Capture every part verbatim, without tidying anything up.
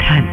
मंथन।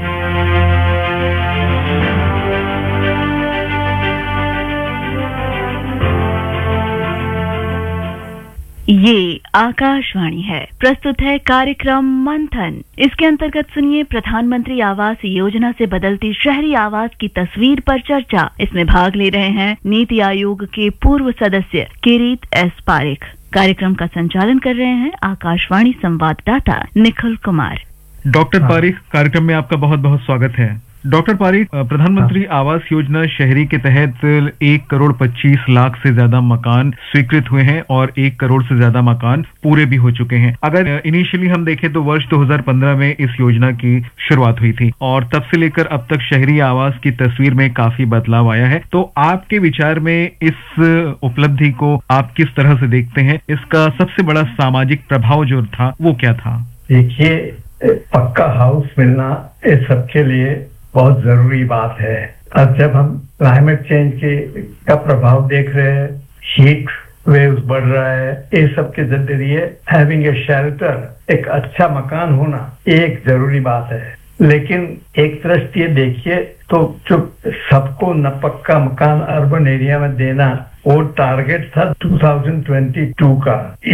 ये आकाशवाणी है। प्रस्तुत है कार्यक्रम मंथन। इसके अंतर्गत सुनिए प्रधानमंत्री आवास योजना से बदलती शहरी आवास की तस्वीर पर चर्चा। इसमें भाग ले रहे हैं नीति आयोग के पूर्व सदस्य किरीट एस पारिख। कार्यक्रम का संचालन कर रहे हैं आकाशवाणी संवाददाता निखिल कुमार। डॉक्टर पारिख, कार्यक्रम में आपका बहुत बहुत स्वागत है। डॉक्टर पारिख, प्रधानमंत्री आवास योजना शहरी के तहत एक करोड़ पच्चीस लाख से ज्यादा मकान स्वीकृत हुए हैं और एक करोड़ से ज्यादा मकान पूरे भी हो चुके हैं। अगर इनिशियली हम देखें तो वर्ष दो हज़ार पंद्रह में इस योजना की शुरुआत हुई थी और तब से लेकर अब तक शहरी आवास की तस्वीर में काफी बदलाव आया है। तो आपके विचार में इस उपलब्धि को आप किस तरह से देखते हैं? इसका सबसे बड़ा सामाजिक प्रभाव जो था वो क्या था? देखिए, पक्का हाउस मिलना इस सबके लिए बहुत जरूरी बात है। अब जब हम क्लाइमेट चेंज के का प्रभाव देख रहे हैं, हीट वेव्स बढ़ रहा है, ये सब के जरिए हैविंग ए शेल्टर, एक अच्छा मकान होना एक जरूरी बात है। लेकिन एक दृष्टि देखिए तो जो सबको न पक्का मकान अर्बन एरिया में देना, वो टारगेट था दो हज़ार बाईस का।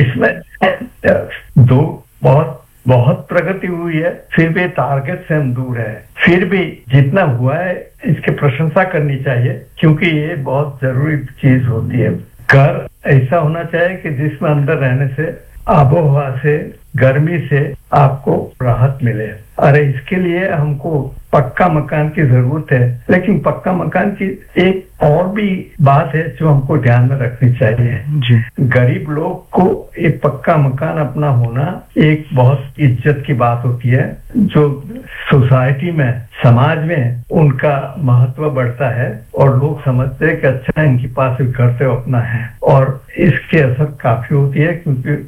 इसमें दो बहुत बहुत प्रगति हुई है, फिर भी टारगेट से हम दूर है। फिर भी जितना हुआ है इसकी प्रशंसा करनी चाहिए, क्योंकि ये बहुत जरूरी चीज होती है। घर ऐसा होना चाहिए कि जिसमें अंदर रहने से, आबोहवा से, गर्मी से आपको राहत मिले। अरे इसके लिए हमको पक्का मकान की जरूरत है, लेकिन पक्का मकान की एक और भी बात है जो हमको ध्यान में रखनी चाहिए जी। गरीब लोग को एक पक्का मकान अपना होना एक बहुत इज्जत की बात होती है, जो सोसाइटी में, समाज में उनका महत्व बढ़ता है और लोग समझते हैं कि अच्छा इनके पास एक घर तो अपना है, और इसके असर काफी होती है,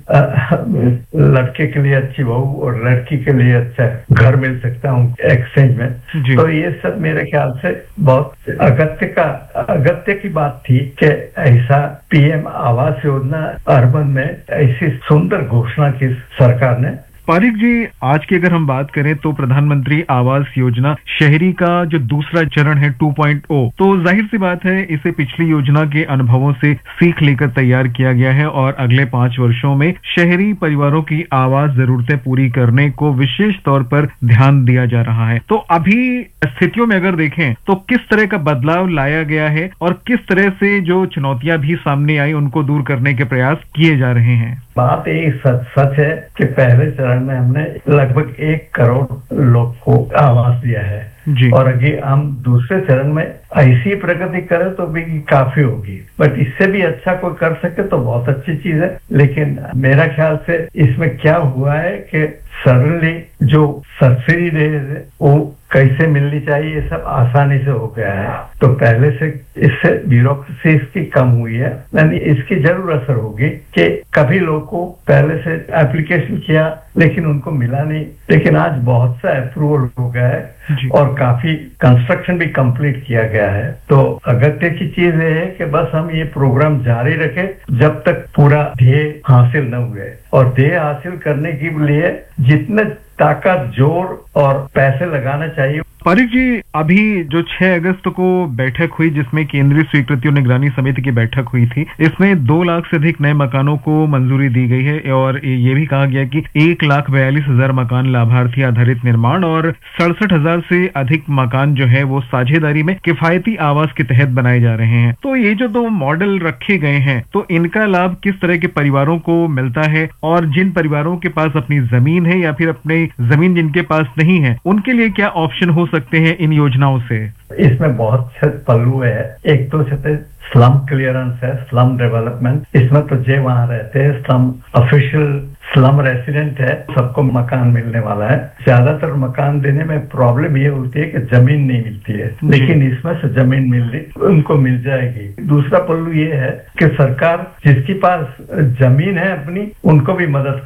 क्योंकि लड़के के लिए अच्छी बहू और लड़की के लिए अच्छा घर मिल सकता हूँ एक्सचेंज में। तो ये सब मेरे ख्याल से बहुत अगत्य का अगत्य की बात थी कि ऐसा पीएम आवास योजना अर्बन में ऐसी सुंदर घोषणा की सरकार ने। पारिख जी, आज की अगर हम बात करें तो प्रधानमंत्री आवास योजना शहरी का जो दूसरा चरण है टू पॉइंट ओ, तो जाहिर सी बात है इसे पिछली योजना के अनुभवों से सीख लेकर तैयार किया गया है और अगले पांच वर्षों में शहरी परिवारों की आवास जरूरतें पूरी करने को विशेष तौर पर ध्यान दिया जा रहा है। तो अभी स्थितियों में अगर देखें तो किस तरह का बदलाव लाया गया है और किस तरह से जो चुनौतियां भी सामने आई उनको दूर करने के प्रयास किए जा रहे हैं? बात ये सच सच है कि पहले चरण में हमने लगभग एक करोड़ लोग को आवास दिया है जी। और अगर हम दूसरे चरण में ऐसी प्रगति करें तो भी काफी होगी, बट इससे भी अच्छा कोई कर सके तो बहुत अच्छी चीज है। लेकिन मेरा ख्याल से इसमें क्या हुआ है कि सडनली जो सब्सिडी दे वो कैसे मिलनी चाहिए ये सब आसानी से हो गया है। तो पहले से इससे ब्यूरोक्रेसी इसकी कम हुई है, यानी इसकी जरूर असर होगी कि कभी लोग को पहले से एप्लीकेशन किया लेकिन उनको मिला नहीं, लेकिन आज बहुत सा अप्रूवल हो गया है और काफी कंस्ट्रक्शन भी कंप्लीट किया गया है। तो अगत्य की चीज ये है कि बस हम ये प्रोग्राम जारी रखें जब तक पूरा ध्येय हासिल न हुए, और ध्येय हासिल करने के लिए जितने ताकत, जोर और पैसे लगाना चाहिए। पारिख जी, अभी जो छह अगस्त को बैठक हुई जिसमें केंद्रीय स्वीकृति और निगरानी समिति की बैठक हुई थी, इसमें दो लाख से अधिक नए मकानों को मंजूरी दी गई है और ये भी कहा गया कि एक लाख बयालीस हजार मकान लाभार्थी आधारित निर्माण और सड़सठ हजार से अधिक मकान जो है वो साझेदारी में किफायती आवास के तहत बनाए जा रहे हैं। तो ये जो दो मॉडल रखे गए हैं, तो इनका लाभ किस तरह के परिवारों को मिलता है, और जिन परिवारों के पास अपनी जमीन है या फिर अपनी जमीन जिनके पास नहीं है, उनके लिए क्या ऑप्शन हो सकते हैं इन योजनाओं से? इसमें बहुत से पहलू है। एक तो स्लम क्लियरेंस है, स्लम डेवलपमेंट। इसमें तो जे वहां रहते हैं स्लम ऑफिशियल स्लम रेसिडेंट है, सबको मकान मिलने वाला है। ज्यादातर मकान देने में प्रॉब्लम ये होती है कि जमीन नहीं मिलती है, लेकिन इसमें से जमीन मिल रही उनको मिल जाएगी। दूसरा पहलू ये है कि सरकार जिसके पास जमीन है अपनी, उनको भी मदद